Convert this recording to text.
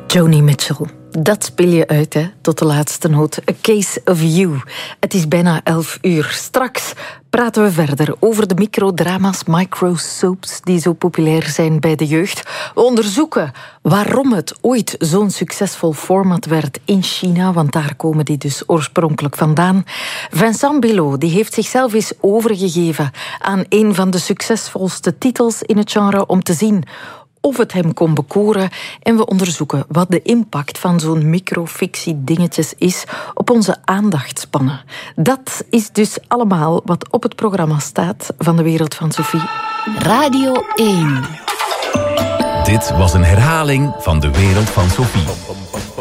Joni Mitchell. Dat speel je uit, hè, tot de laatste noot. A Case of You. Het is bijna 11 uur. Straks praten we verder over de microdrama's, microsoaps, die zo populair zijn bij de jeugd. We onderzoeken waarom het ooit zo'n succesvol format werd in China, want daar komen die dus oorspronkelijk vandaan. Vincent Billot, die heeft zichzelf eens overgegeven aan een van de succesvolste titels in het genre om te zien of het hem kon bekoren. En we onderzoeken wat de impact van zo'n microfictie-dingetjes is op onze aandachtspannen. Dat is dus allemaal wat op het programma staat van De Wereld van Sophie. Radio 1. Dit was een herhaling van De Wereld van Sophie.